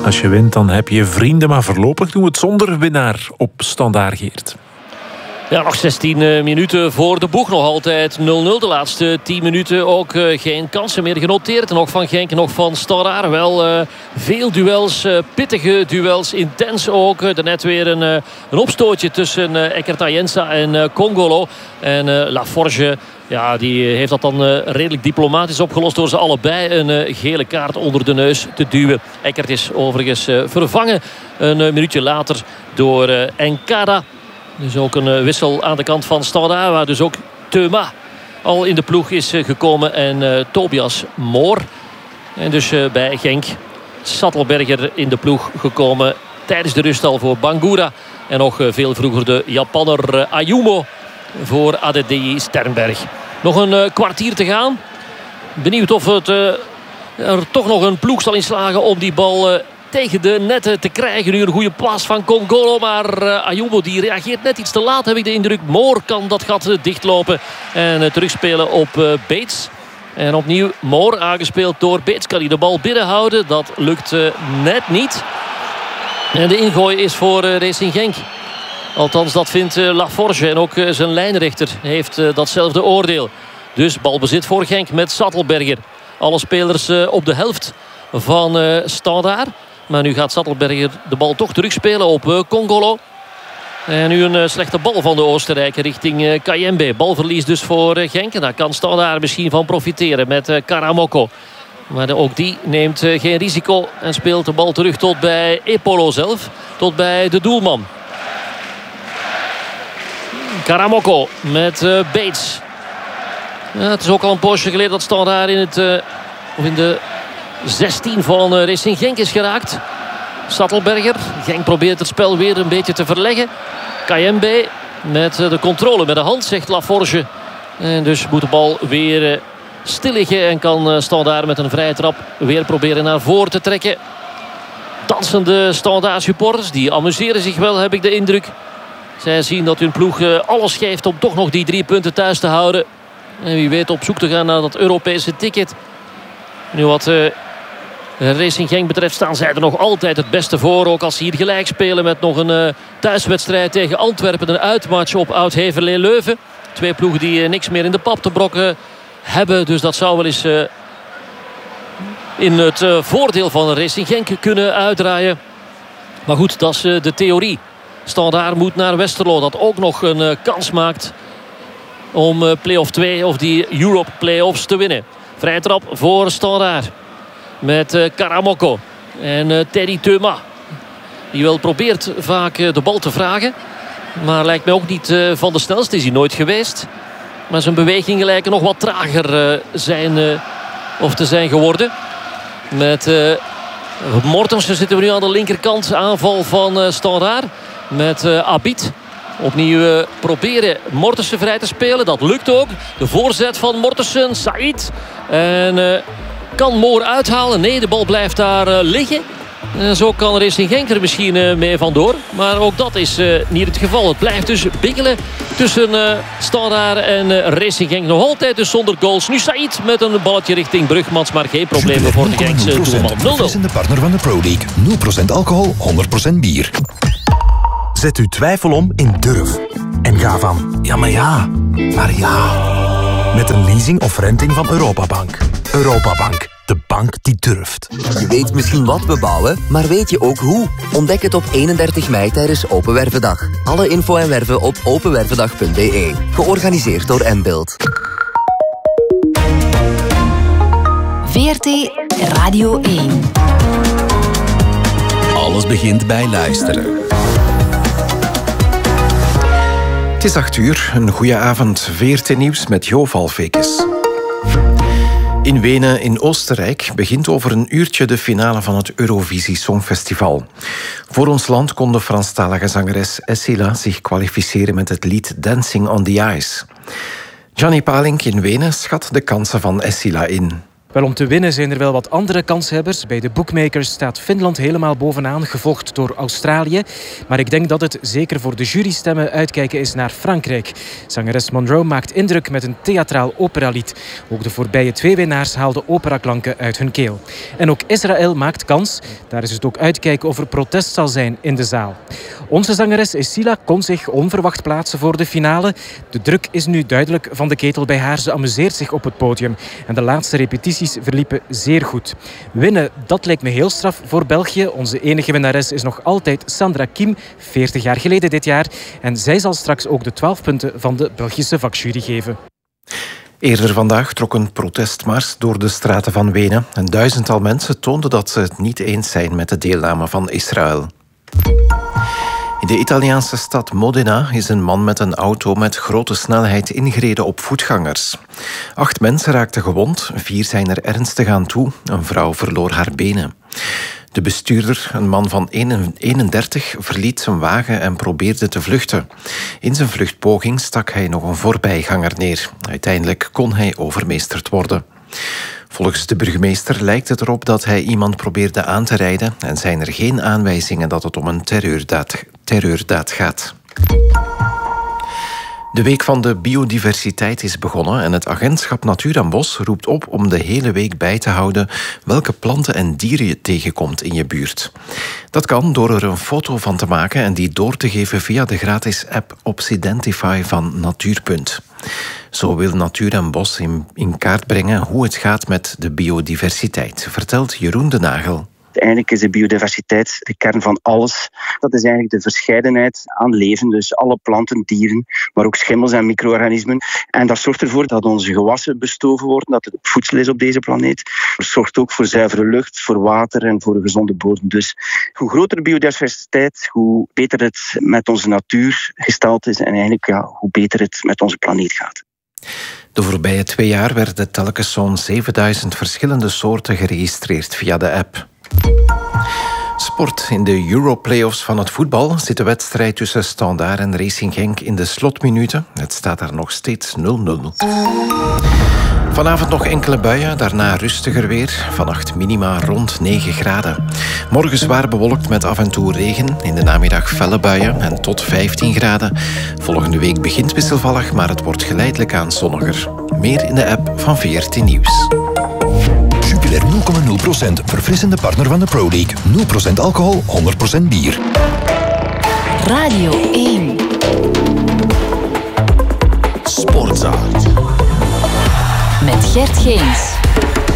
Als je wint, dan heb je vrienden, maar voorlopig doen we het zonder winnaar op Standaard, Geert. Ja, nog 16 minuten voor de boeg. Nog altijd 0-0. De laatste 10 minuten ook geen kansen meer genoteerd. Nog van Genk, nog van Standaard. Wel veel duels, pittige duels. Intens ook. Daarnet weer een opstootje tussen Eckert Ayensa en Congolo. En Laforge, ja, die heeft dat dan redelijk diplomatisch opgelost door ze allebei een gele kaart onder de neus te duwen. Eckert is overigens vervangen een minuutje later door Enkada. Dus ook een wissel aan de kant van Standaard, waar dus ook Teuma al in de ploeg is gekomen. En Tobias Moor. En dus bij Genk Sattelberger in de ploeg gekomen tijdens de rust al voor Bangura. En nog veel vroeger de Japanner Ayumu voor ADDI Sternberg. Nog een kwartier te gaan. Benieuwd of het er toch nog een ploeg zal inslagen om die bal tegen de netten te krijgen. Nu een goede pas van Congolo. Maar Ayumu die reageert net iets te laat, heb ik de indruk. Moor kan dat gat dichtlopen en terugspelen op Bates. En opnieuw Moor aangespeeld door Bates. Kan hij de bal binnenhouden? Dat lukt net niet. En de ingooi is voor Racing Genk. Althans, dat vindt Laforge. En ook zijn lijnrechter heeft datzelfde oordeel. Dus balbezit voor Genk met Sattelberger. Alle spelers op de helft van Standaard. Maar nu gaat Sattelberger de bal toch terugspelen op Congolo. En nu een slechte bal van de Oostenrijker richting Kayembe. Balverlies dus voor Genk. En daar kan Standaard misschien van profiteren met Karamoko. Maar ook die neemt geen risico. En speelt de bal terug tot bij Epolo zelf. Tot bij de doelman. Karamoko met Bates. Ja, het is ook al een poosje geleden dat Standaard in de 16 van Racing Genk is geraakt. Sattelberger. Genk probeert het spel weer een beetje te verleggen. Kayembe met de controle met de hand, zegt Laforge. En dus moet de bal weer stil liggen. En kan Standaard met een vrije trap weer proberen naar voren te trekken. Dansende Standaard supporters. Die amuseren zich wel, heb ik de indruk. Zij zien dat hun ploeg alles geeft om toch nog die 3 punten thuis te houden. En wie weet op zoek te gaan naar dat Europese ticket. Nu wat Racing Genk betreft staan zij er nog altijd het beste voor. Ook als ze hier gelijk spelen met nog een thuiswedstrijd tegen Antwerpen. Een uitmatch op Oud-Heverlee-Leuven. 2 ploegen die niks meer in de pap te brokken hebben. Dus dat zou wel eens in het voordeel van Racing Genk kunnen uitdraaien. Maar goed, dat is de theorie. Standaard moet naar Westerlo, dat ook nog een kans maakt om play-off 2 of die Europe play-offs te winnen. Vrije trap voor Standaard. Met Karamoko en Teddy Teuma. Die wel probeert vaak de bal te vragen. Maar lijkt mij ook niet van de snelste. Is hij nooit geweest. Maar zijn bewegingen lijken nog wat trager te zijn geworden. Met Mortensen zitten we nu aan de linkerkant. Aanval van Standaard. Met Abid. Opnieuw proberen Mortensen vrij te spelen. Dat lukt ook. De voorzet van Mortensen. Said. En kan Moor uithalen? Nee, de bal blijft daar liggen. En zo kan Racing Genk er misschien mee vandoor. Maar ook dat is niet het geval. Het blijft dus bikkelen tussen Standaard en Racing Genk. Nog altijd dus zonder goals. Nu Said met een balletje richting Brugmans. Maar geen problemen voor de Genkse doelman. 0-0. Is in de partner van de Pro League. 0% alcohol, 100% bier. Zet uw twijfel om in durf. En ga van ja, maar ja, naar ja. Met een leasing of renting van Europabank. Europabank, de bank die durft. Je weet misschien wat we bouwen, maar weet je ook hoe? Ontdek het op 31 mei tijdens Open Wervendag. Alle info en werven op openwervendag.be. Georganiseerd door Mbuild. VRT Radio 1. Alles begint bij luisteren. Het is 8 uur, een goede avond. VRT Nieuws met Jo Valvekes. In Wenen in Oostenrijk begint over een uurtje de finale van het Eurovisie Songfestival. Voor ons land kon de Franstalige zangeres Essila zich kwalificeren met het lied Dancing on the Ice. Gianni Palink in Wenen schat de kansen van Essila in. Wel, om te winnen zijn er wel wat andere kanshebbers. Bij de bookmakers staat Finland helemaal bovenaan, gevolgd door Australië. Maar ik denk dat het zeker voor de jurystemmen uitkijken is naar Frankrijk. Zangeres Monroe maakt indruk met een theatraal operalied. Ook de voorbije 2 winnaars haalden operaklanken uit hun keel. En ook Israël maakt kans. Daar is het ook uitkijken of er protest zal zijn in de zaal. Onze zangeres Esila kon zich onverwacht plaatsen voor de finale. De druk is nu duidelijk van de ketel bij haar. Ze amuseert zich op het podium. En de laatste repetities verliepen zeer goed. Winnen, dat lijkt me heel straf voor België. Onze enige winnares is nog altijd Sandra Kim, 40 jaar geleden dit jaar. En zij zal straks ook de 12 punten van de Belgische vakjury geven. Eerder vandaag trok een protestmars door de straten van Wenen. Een 1000-tal mensen toonden dat ze het niet eens zijn met de deelname van Israël. In de Italiaanse stad Modena is een man met een auto met grote snelheid ingereden op voetgangers. 8 mensen raakten gewond, 4 zijn er ernstig aan toe. Een vrouw verloor haar benen. De bestuurder, een man van 31, verliet zijn wagen en probeerde te vluchten. In zijn vluchtpoging stak hij nog een voorbijganger neer. Uiteindelijk kon hij overmeesterd worden. Volgens de burgemeester lijkt het erop dat hij iemand probeerde aan te rijden en zijn er geen aanwijzingen dat het om een terreurdaad gaat. De Week van de Biodiversiteit is begonnen en het agentschap Natuur en Bos roept op om de hele week bij te houden welke planten en dieren je tegenkomt in je buurt. Dat kan door er een foto van te maken en die door te geven via de gratis app Obsidentify van Natuurpunt. Zo wil Natuur en Bos in kaart brengen hoe het gaat met de biodiversiteit, vertelt Jeroen de Nagel. Eigenlijk is de biodiversiteit de kern van alles. Dat is eigenlijk de verscheidenheid aan leven. Dus alle planten, dieren, maar ook schimmels en micro-organismen. En dat zorgt ervoor dat onze gewassen bestoven worden, dat er voedsel is op deze planeet. Het zorgt ook voor zuivere lucht, voor water en voor een gezonde bodem. Dus hoe groter de biodiversiteit, hoe beter het met onze natuur gesteld is en eigenlijk hoe beter het met onze planeet gaat. De voorbije 2 jaar werden telkens zo'n 7000 verschillende soorten geregistreerd via de app. Sport. In de Euro-playoffs van het voetbal zit de wedstrijd tussen Standaard en Racing Genk in de slotminuten. Het staat daar nog steeds 0-0. Vanavond nog enkele buien, daarna rustiger weer. Vannacht minima rond 9 graden. Morgen zwaar bewolkt met af en toe regen. In de namiddag felle buien en tot 15 graden. Volgende week begint wisselvallig, maar het wordt geleidelijk aan zonniger. Meer in de app van VRT Nieuws. Jupiler 0,0%, verfrissende partner van de Pro League. 0% alcohol, 100% bier. Radio 1. Sportza. Met Gert Geens.